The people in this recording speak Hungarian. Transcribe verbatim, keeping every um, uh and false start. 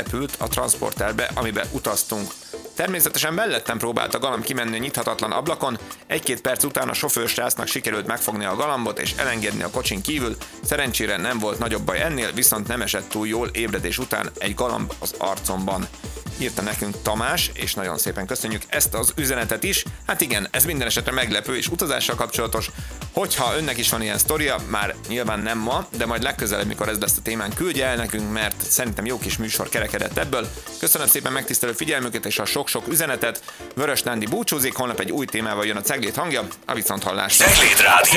berepült a transporterbe, amibe utaztunk. Természetesen mellettem próbált a galamb kimenni a nyithatatlan ablakon, egy-két perc után a sofőrsrácnak sikerült megfogni a galambot és elengedni a kocsin kívül, szerencsére nem volt nagyobb baj ennél, viszont nem esett túl jól ébredés után egy galamb az arcomban. Írta nekünk Tamás, és nagyon szépen köszönjük ezt az üzenetet is. Hát igen, ez minden esetre meglepő és utazással kapcsolatos. Hogyha önnek is van ilyen sztoria, már nyilván nem ma, de majd legközelebb, mikor ez lesz a témán, küldje el nekünk, mert szerintem jó kis műsor kerekedett ebből. Köszönöm szépen megtisztelő figyelmüket és a sok-sok üzenetet. Vörös Nándi búcsúzik, holnap egy új témával jön a Ceglét hangja, a viszonthallásra.